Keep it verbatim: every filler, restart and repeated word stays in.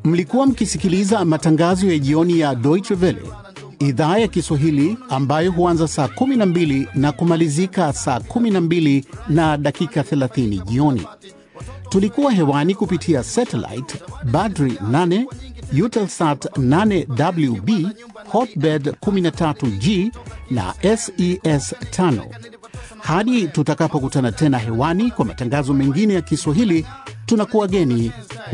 Mlikuwa mkisikiliza matangazo ya jioni ya Deutsche Welle, idhaa ya Kiswahili ambayo huanza saa kumi na mbili na kumalizika saa kumi na mbili na dakika thelathini jioni. Tulikuwa hewani kupitia satellite Badri nane, Eutelsat nane W B, Hotbird kumi na tatu G na S E S tano. Hadi tutakapokutana tena hewani kwa matangazo mengine ya Kiswahili, tunakuwageni